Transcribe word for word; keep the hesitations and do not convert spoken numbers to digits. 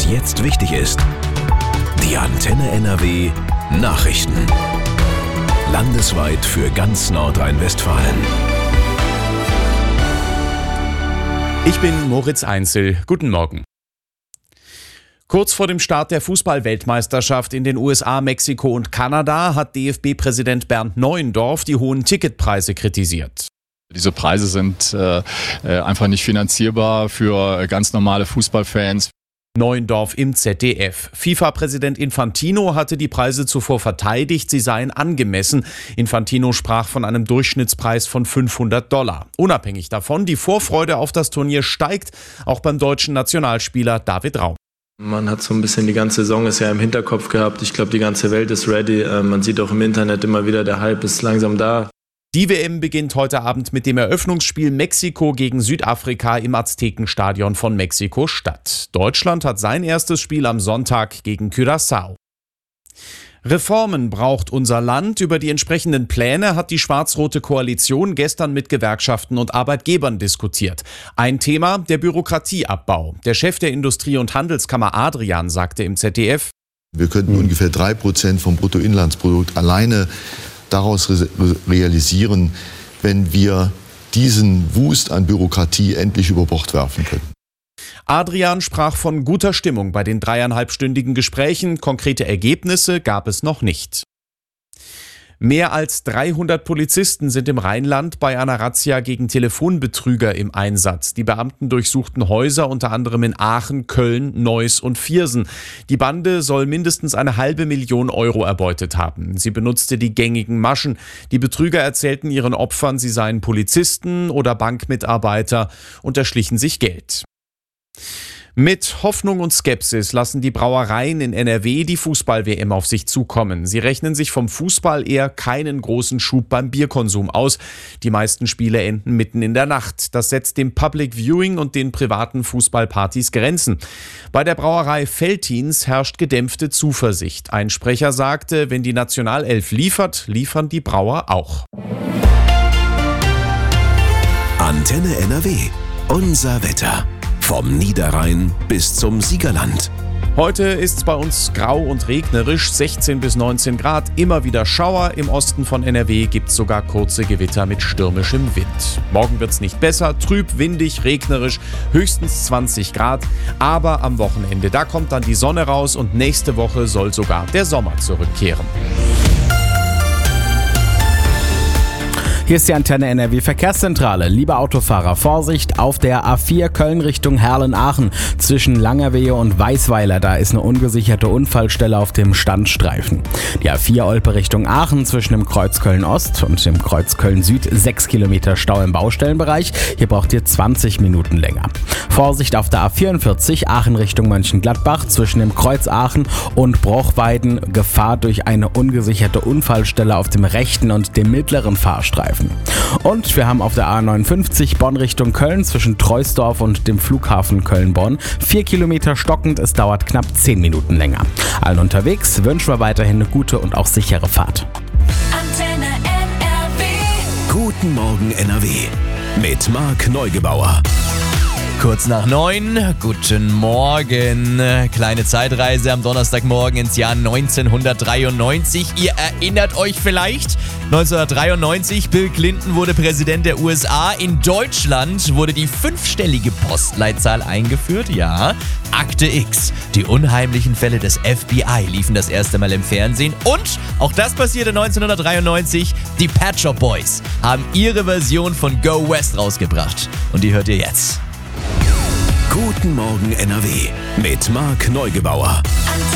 jetzt wichtig ist. Die Antenne N R W Nachrichten. Landesweit für ganz Nordrhein-Westfalen. Ich bin Moritz Einzel. Guten Morgen. Kurz vor dem Start der Fußball-Weltmeisterschaft in den U S A, Mexiko und Kanada hat D F B-Präsident Bernd Neuendorf die hohen Ticketpreise kritisiert. Diese Preise sind äh, einfach nicht finanzierbar für ganz normale Fußballfans. Neuendorf im Z D F. FIFA-Präsident Infantino hatte die Preise zuvor verteidigt, sie seien angemessen. Infantino sprach von einem Durchschnittspreis von fünfhundert Dollar. Unabhängig davon, die Vorfreude auf das Turnier steigt, auch beim deutschen Nationalspieler David Raum. Man hat so ein bisschen die ganze Saison ist ja im Hinterkopf gehabt. Ich glaube, die ganze Welt ist ready. Man sieht auch im Internet immer wieder, der Hype ist langsam da. Die W M beginnt heute Abend mit dem Eröffnungsspiel Mexiko gegen Südafrika im Aztekenstadion von Mexiko-Stadt. Deutschland hat sein erstes Spiel am Sonntag gegen Curaçao. Reformen braucht unser Land. Über die entsprechenden Pläne hat die schwarz-rote Koalition gestern mit Gewerkschaften und Arbeitgebern diskutiert. Ein Thema, der Bürokratieabbau. Der Chef der Industrie- und Handelskammer Adrian sagte im Z D F: Wir könnten mhm. ungefähr drei Prozent vom Bruttoinlandsprodukt alleine daraus re- realisieren, wenn wir diesen Wust an Bürokratie endlich über Bord werfen können. Adrian sprach von guter Stimmung bei den dreieinhalbstündigen Gesprächen. Konkrete Ergebnisse gab es noch nicht. Mehr als dreihundert Polizisten sind im Rheinland bei einer Razzia gegen Telefonbetrüger im Einsatz. Die Beamten durchsuchten Häuser, unter anderem in Aachen, Köln, Neuss und Viersen. Die Bande soll mindestens eine halbe Million Euro erbeutet haben. Sie benutzte die gängigen Maschen. Die Betrüger erzählten ihren Opfern, sie seien Polizisten oder Bankmitarbeiter und erschlichen sich Geld. Mit Hoffnung und Skepsis lassen die Brauereien in N R W die Fußball-W M auf sich zukommen. Sie rechnen sich vom Fußball eher keinen großen Schub beim Bierkonsum aus. Die meisten Spiele enden mitten in der Nacht. Das setzt dem Public Viewing und den privaten Fußballpartys Grenzen. Bei der Brauerei Veltins herrscht gedämpfte Zuversicht. Ein Sprecher sagte, wenn die Nationalelf liefert, liefern die Brauer auch. Antenne N R W. Unser Wetter. Vom Niederrhein bis zum Siegerland. Heute ist es bei uns grau und regnerisch, sechzehn bis neunzehn Grad, immer wieder Schauer. Im Osten von N R W gibt es sogar kurze Gewitter mit stürmischem Wind. Morgen wird es nicht besser, trüb, windig, regnerisch, höchstens zwanzig Grad. Aber am Wochenende, da kommt dann die Sonne raus und nächste Woche soll sogar der Sommer zurückkehren. Hier ist die Antenne N R W Verkehrszentrale. Liebe Autofahrer, Vorsicht auf der A vier Köln Richtung Herlen-Aachen. Zwischen Langerwehe und Weißweiler, da ist eine ungesicherte Unfallstelle auf dem Standstreifen. Die A vier Olpe Richtung Aachen zwischen dem Kreuz Köln-Ost und dem Kreuz Köln-Süd, sechs Kilometer Stau im Baustellenbereich. Hier braucht ihr zwanzig Minuten länger. Vorsicht auf der A vierundvierzig Aachen Richtung Mönchengladbach zwischen dem Kreuz Aachen und Brochweiden. Gefahr durch eine ungesicherte Unfallstelle auf dem rechten und dem mittleren Fahrstreifen. Und wir haben auf der A neunundfünfzig Bonn Richtung Köln zwischen Treusdorf und dem Flughafen Köln-Bonn vier Kilometer stockend, es dauert knapp zehn Minuten länger. Allen unterwegs wünschen wir weiterhin eine gute und auch sichere Fahrt. Antenne N R W. Guten Morgen N R W mit Marc Neugebauer. Kurz nach neun, guten Morgen. Kleine Zeitreise am Donnerstagmorgen ins Jahr neunzehnhundertdreiundneunzig. Ihr erinnert euch vielleicht, neunzehnhundertdreiundneunzig, Bill Clinton wurde Präsident der U S A. In Deutschland wurde die fünfstellige Postleitzahl eingeführt, ja. Akte X, die unheimlichen Fälle des F B I liefen das erste Mal im Fernsehen. Und, auch das passierte neunzehnhundertdreiundneunzig, die Pet Shop Boys haben ihre Version von Go West rausgebracht. Und die hört ihr jetzt. Guten Morgen N R W mit Marc Neugebauer.